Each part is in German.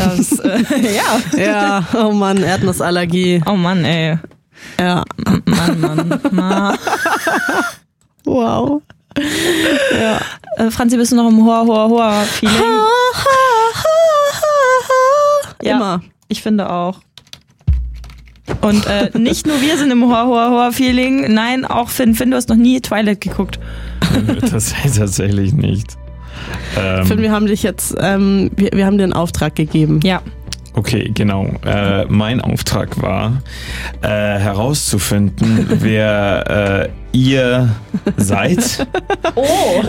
Das, ja. Ja, oh Mann, Erdnussallergie. Oh Mann, ey. Ja. Mann. Wow. Ja. Franzi, bist du noch im Hoa-Hoa-Hoa-Feeling? Ja, Immer. ich finde auch. Und nicht nur wir sind im Hoa-Hoa-Hoa-Feeling, nein, auch Finn. Finn, du hast noch nie Twilight geguckt. Das tatsächlich nicht. Finn, wir haben dich jetzt, wir haben dir einen Auftrag gegeben. Ja. Okay, genau. Mein Auftrag war, herauszufinden, wer ihr seid. Oh.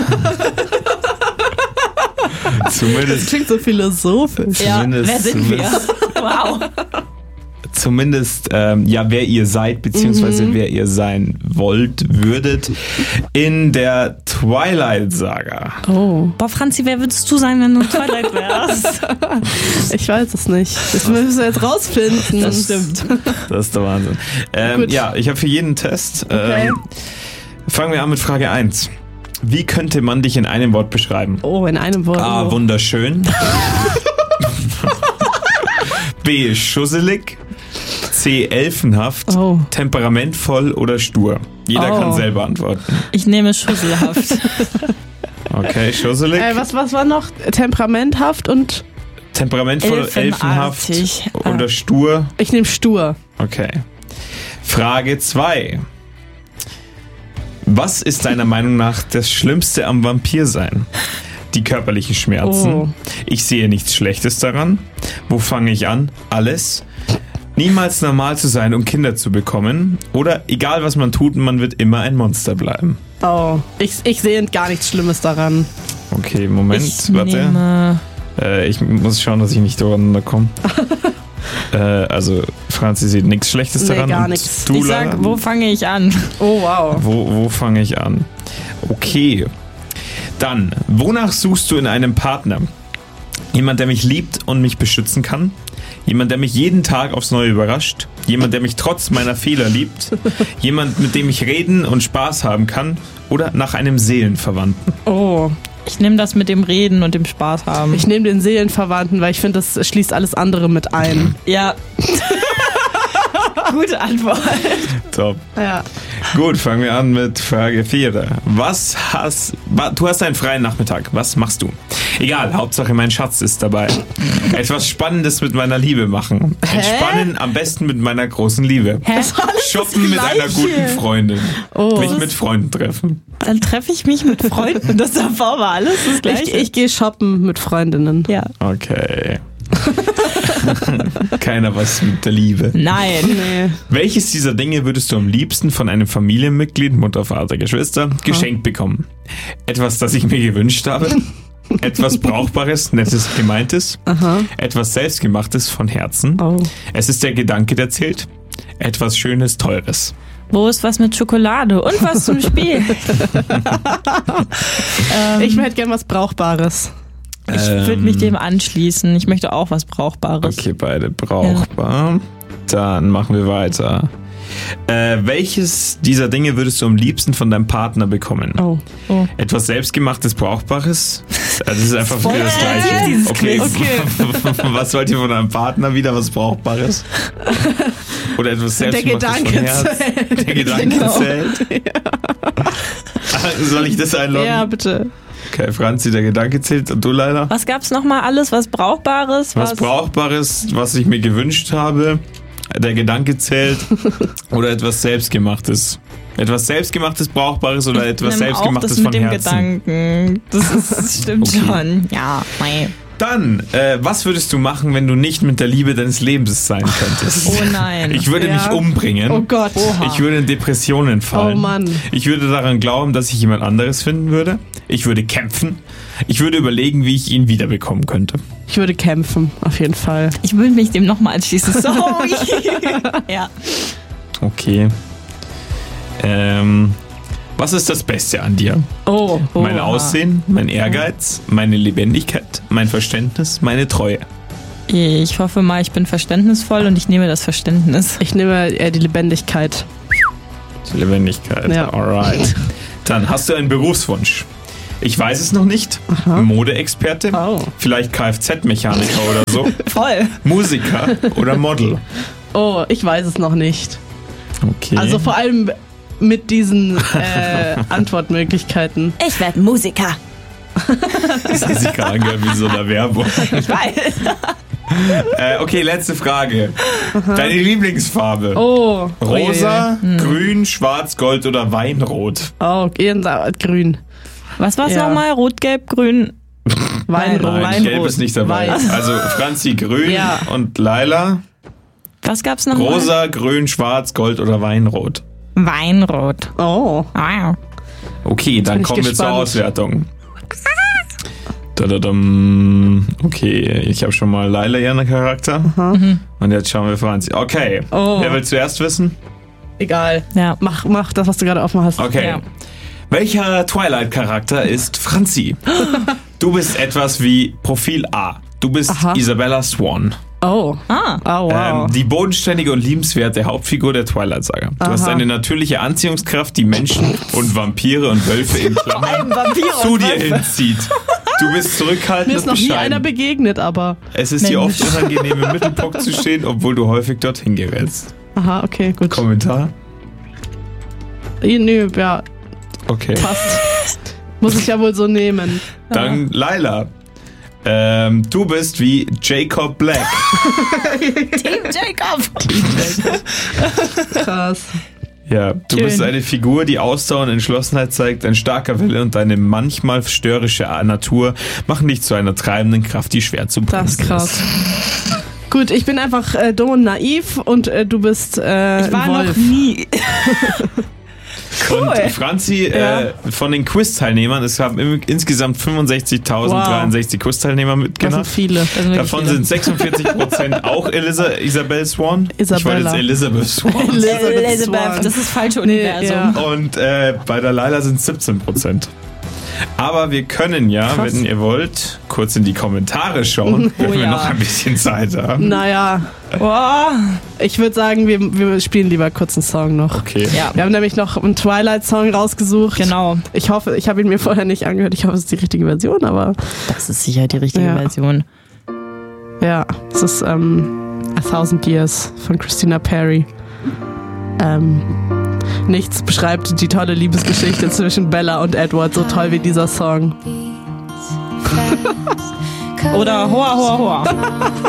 Das Zumindest, klingt so philosophisch. Ja, wer sind wir? Wow. Zumindest, wer ihr seid, beziehungsweise wer ihr sein würdet in der Twilight-Saga. Oh. Boah, Franzi, wer würdest du sein, wenn du Twilight wärst? Ich weiß es nicht. Das müssen wir jetzt rausfinden. Das stimmt. Das ist der Wahnsinn. Gut. Ja, ich habe für jeden Test. Okay. Fangen wir an mit Frage 1. Wie könnte man dich in einem Wort beschreiben? Oh, in einem Wort. A. Wunderschön. B. Schusselig. C. Elfenhaft. Oh. Temperamentvoll oder stur. Jeder kann selber antworten. Ich nehme schusselhaft. Okay, schusselig. Was war noch? Temperamenthaft und Temperamentvoll, elfenhaft Elfenartig. oder stur. ich nehme stur. Okay. Frage 2. Was ist deiner Meinung nach das Schlimmste am Vampirsein? Die körperlichen Schmerzen. Oh. Ich sehe nichts Schlechtes daran. Wo fange ich an? Alles. Niemals normal zu sein, um Kinder zu bekommen. Oder egal was man tut, man wird immer ein Monster bleiben. Oh. Ich sehe gar nichts Schlimmes daran. Okay, Moment, Ich warte. nehme Ich muss schauen, dass ich nicht durcheinander komme. Also, Franzi sieht nichts Schlechtes Nee, daran. gar und nichts. du, Ich sag, wo fange ich an? Oh, wow. Wo fange ich an? Okay. Dann, wonach suchst du in einem Partner? Jemand, der mich liebt und mich beschützen kann? Jemand, der mich jeden Tag aufs Neue überrascht? Jemand, der mich trotz meiner Fehler liebt? Jemand, mit dem ich reden und Spaß haben kann? Oder nach einem Seelenverwandten? Oh. Ich nehme das mit dem Reden und dem Spaß haben. Ich nehme den Seelenverwandten, weil ich finde, das schließt alles andere mit ein. Ja. Gute Antwort. Top. Ja. Gut, fangen wir an mit Frage 4. Du hast einen freien Nachmittag. Was machst du? Egal, Hauptsache mein Schatz ist dabei. Etwas Spannendes mit meiner Liebe machen. Entspannen, am besten mit meiner großen Liebe. Hä? Shoppen mit einer guten Freundin. Mich mit Freunden treffen. Dann treffe ich mich mit Freunden. Das davor war alles das Gleiche. Ich gehe shoppen mit Freundinnen. ja. Okay. Keiner was mit der Liebe. Nein. Nee. Welches dieser Dinge würdest du am liebsten von einem Familienmitglied, Mutter, Vater, Geschwister, geschenkt bekommen? Etwas, das ich mir gewünscht habe? Etwas Brauchbares, Nettes, Gemeintes? Etwas Selbstgemachtes von Herzen? Oh. Es ist der Gedanke, der zählt? Etwas Schönes, Teures? Wo ist was mit Schokolade und was zum Spiel? Ich hätte gern was Brauchbares. Ich würde mich dem anschließen. Ich möchte auch was Brauchbares. Okay, beide brauchbar. Dann machen wir weiter. Welches dieser Dinge würdest du am liebsten von deinem Partner bekommen? Oh. Etwas Selbstgemachtes, Brauchbares? Das ist einfach wieder das Gleiche. dieses Okay. Quiz. Was wollt ihr von einem Partner wieder? Was Brauchbares? Oder etwas Der Selbstgemachtes von Gedanke Herz? zählt. Der Gedanke Genau. zählt? Soll ich das einloggen? Ja, bitte. Okay, Franzi, der Gedanke zählt. Und du, Leila? Was gab's nochmal alles? Was Brauchbares? Was Brauchbares, was ich mir gewünscht habe, der Gedanke zählt, oder etwas Selbstgemachtes. Etwas Selbstgemachtes, Brauchbares oder etwas Nimm auch Selbstgemachtes das mit von dem Herzen. Gedanken. Das stimmt Okay. schon. Ja, mei. Dann, was würdest du machen, wenn du nicht mit der Liebe deines Lebens sein könntest? Oh nein. Ich würde Ja. mich umbringen. Oh Gott. Ich würde in Depressionen fallen. Oh Mann. Ich würde daran glauben, dass ich jemand anderes finden würde. Ich würde kämpfen. Ich würde überlegen, wie ich ihn wiederbekommen könnte. Ich würde kämpfen, auf jeden Fall. Ich würde mich dem nochmal anschließen. Sorry. Ja. Okay. Was ist das Beste an dir? Oh. Mein Aussehen, mein Ehrgeiz, meine Lebendigkeit, mein Verständnis, meine Treue. Ich hoffe mal, ich bin verständnisvoll und ich nehme das Verständnis. Ich nehme die Lebendigkeit. Die Lebendigkeit, Ja. alright. Dann hast du einen Berufswunsch. Ich weiß es noch nicht. Modeexperte? Oh. Vielleicht Kfz-Mechaniker oder so. Voll. Musiker oder Model? Oh, ich weiß es noch nicht. Okay. Also vor allem mit diesen Antwortmöglichkeiten. Ich werde Musiker. Das ist sich gerade angehört wie so eine Werbung. Ich weiß. Okay, letzte Frage. Deine Lieblingsfarbe? Oh. Rosa, grün, schwarz, gold oder Weinrot? Oh, grün. Was war's Ja. nochmal? Rot, Gelb, Grün? Weinrot. Nein, gelb ist nicht dabei. Weiß. Also Franzi grün Ja. und Laila Was gab's noch? rosa, grün, schwarz, gold oder Weinrot? Weinrot. Oh. Ah. Okay, dann bin ich kommen wir zur gespannt. Auswertung. Dadadam. Okay, ich habe schon mal Laila ihren Charakter. Und jetzt schauen wir Franzi. Okay, Oh. wer will zuerst wissen? Egal. Ja. Mach das, was du gerade offen hast. Okay. Ja. Welcher Twilight-Charakter ist Franzi? Du bist etwas wie Profil A. Du bist Aha. Isabella Swan. Oh. Ah. Oh, wow. Die bodenständige und liebenswerte Hauptfigur der Twilight-Saga. Du hast eine natürliche Anziehungskraft, die Menschen und Vampire und Wölfe in Klammern Vampire zu und dir Wölfe. hinzieht. Du bist zurückhaltend Mir ist noch und nie einer bescheiden. begegnet, aber. Es ist dir Mensch. oft unangenehm, im Mittelpunkt zu stehen, obwohl du häufig dorthin gerätst. Aha, okay, gut. Kommentar? Nö, ja, Okay. passt. Muss ich ja wohl so nehmen. Dann Laila. Du bist wie Jacob Black. Team Jacob. Krass. Ja, du Schön. bist eine Figur, die Ausdauer und Entschlossenheit zeigt, ein starker Wille und deine manchmal störrische Natur machen dich zu einer treibenden Kraft, die schwer zu bremsen Das ist krass. Gut, ich bin einfach dumm und naiv und du bist Ich war ein Wolf. noch nie. Cool. Und Franzi, von den Quiz-Teilnehmern, es haben insgesamt 65.063 Quiz-Teilnehmer Das sind mitgemacht. viele. Das sind wirklich Davon viele. sind 46% auch Isabel Swan. Ich wollte Isabella. jetzt Elizabeth Swan. Elizabeth Swan. Das ist falsche Nee, Universum. ja. Und bei der Laila sind 17%. Aber wir können ja, Krass. wenn ihr wollt, kurz in die Kommentare schauen, wenn wir ja. noch ein bisschen Zeit haben. Naja, Boah. ich würde sagen, wir spielen lieber kurz einen Song noch. Okay. Ja, Wir haben nämlich noch einen Twilight-Song rausgesucht. genau. Ich hoffe, ich habe ihn mir vorher nicht angehört. Ich hoffe, es ist die richtige Version, aber Das ist sicher die richtige Ja. Version. ja, es ist A Thousand Years von Christina Perry. Nichts beschreibt die tolle Liebesgeschichte zwischen Bella und Edward so toll wie dieser Song. Oder Hoa, Hoa, Hoa.